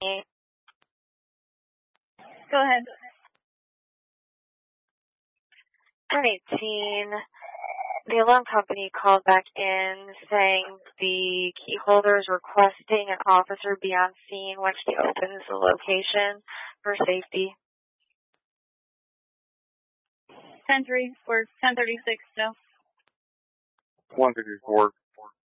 Go ahead. 1018, the alarm company called back in saying the key holder is requesting an officer be on scene when she opens the location for safety. 10-3, we're 1036 still. 154,